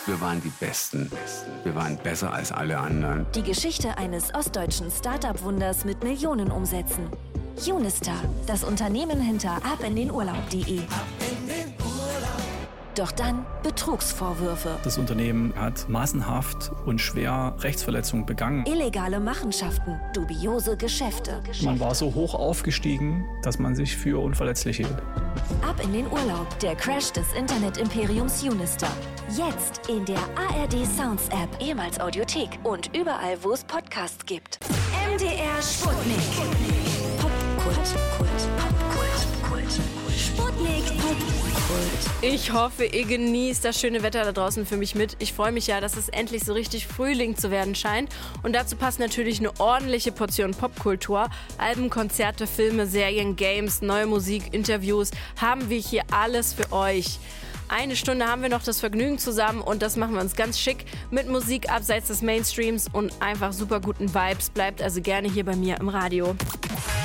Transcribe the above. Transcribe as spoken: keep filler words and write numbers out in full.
Wir waren die Besten. Wir waren besser als alle anderen. Die Geschichte eines ostdeutschen Start-up-Wunders mit Millionenumsätzen. Unistar, das Unternehmen hinter ab in den Urlaub punkt de. Doch dann Betrugsvorwürfe. Das Unternehmen hat massenhaft und schwer Rechtsverletzungen begangen. Illegale Machenschaften, dubiose Geschäfte. Man war so hoch aufgestiegen, dass man sich für unverletzlich hielt. Ab in den Urlaub, der Crash des Internet-Imperiums Unistar. Jetzt in der A R D Sounds App, ehemals Audiothek und überall, wo es Podcasts gibt. M D R Sputnik. Popkult. Popkult. Sputnik. Popkult. Ich hoffe, ihr genießt das schöne Wetter da draußen für mich mit. Ich freue mich ja, dass es endlich so richtig Frühling zu werden scheint. Und dazu passt natürlich eine ordentliche Portion Popkultur. Alben, Konzerte, Filme, Serien, Games, neue Musik, Interviews. Haben wir hier alles für euch. Eine Stunde haben wir noch das Vergnügen zusammen und das machen wir uns ganz schick mit Musik abseits des Mainstreams und einfach super guten Vibes. Bleibt also gerne hier bei mir im Radio.